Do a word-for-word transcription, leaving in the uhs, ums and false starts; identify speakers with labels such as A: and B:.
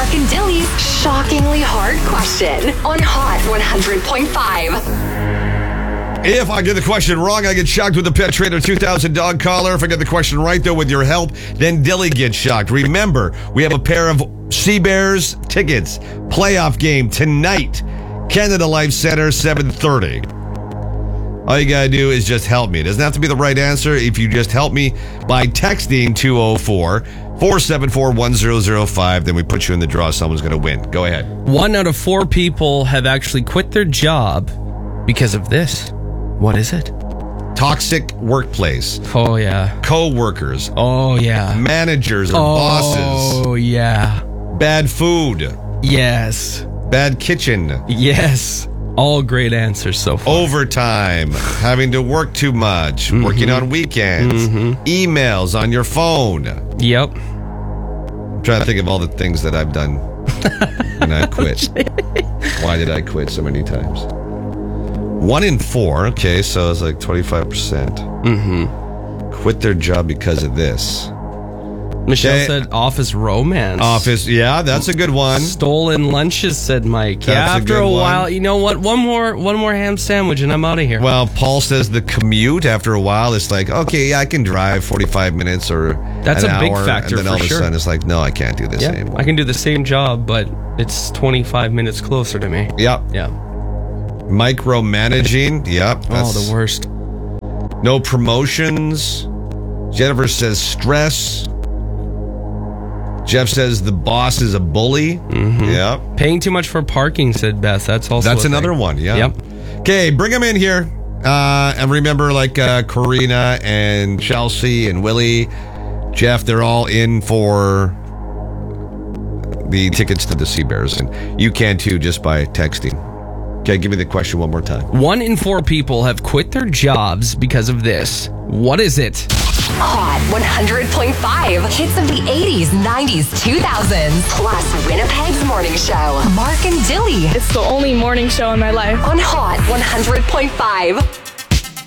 A: Mark and Dilly's shockingly hard question on Hot one hundred point five.
B: If I get the question wrong, I get shocked with the Pet Trader two thousand dog collar. If I get the question right, though, with your help, then Dilly gets shocked. Remember, we have a pair of Sea Bears tickets. Playoff game tonight. Canada Life Center, seven thirty. All you got to do is just help me. It doesn't have to be the right answer. If you just help me by texting two oh four, four seven four, one zero zero five, then we put you in the draw. Someone's going to win. Go ahead.
C: One out of four people have actually quit their job because of this. What is it?
B: Toxic workplace.
C: Oh, yeah.
B: Co-workers.
C: Oh, yeah.
B: Managers or
C: oh,
B: bosses.
C: Oh, yeah.
B: Bad food.
C: Yes.
B: Bad kitchen.
C: Yes. All great answers so far.
B: Overtime. Having to work too much. Mm-hmm. Working on weekends. Mm-hmm. Emails on your phone.
C: Yep.
B: I'm trying to think of all the things that I've done when I quit. Why did I quit so many times? One in four. Okay, so it's like twenty-five percent.
C: Mm-hmm.
B: Quit their job because of this.
C: Michelle
B: okay.
C: said office romance.
B: Office, yeah, that's a good one.
C: Stolen lunches, said Mike.
B: That's
C: yeah, after
B: a,
C: a,
B: a
C: while,
B: one.
C: you know what? One more, one more ham sandwich, and I'm out of here.
B: Well, Paul says the commute. After a while, it's like, okay, yeah, I can drive forty-five minutes or
C: that's
B: an
C: a big
B: hour,
C: factor.
B: And then
C: for
B: all of a
C: sure.
B: sudden, it's like, no, I can't do this
C: yeah,
B: anymore.
C: I can do the same job, but it's twenty-five minutes closer to me.
B: Yep.
C: Yeah.
B: Micromanaging. Yep.
C: Oh, the worst.
B: No promotions. Jennifer says stress. Jeff says the boss is a bully.
C: Mm-hmm.
B: Yep.
C: Paying too much for parking, said Beth. That's also
B: That's
C: a
B: another
C: thing.
B: one, yeah.
C: Yep.
B: Okay, bring them in here. Uh, and remember, like uh, Karina and Chelsea and Willie, Jeff, they're all in for the tickets to the Sea Bears. And you can too just by texting. Okay, give me the question one more time.
C: One in four people have quit their jobs because of this. What is it?
A: Hot one hundred point five. Hits of the eighties, nineties, two thousands. Plus Winnipeg's morning show. Mark and Dilly.
D: It's the only morning show in my life.
A: On Hot one hundred point five.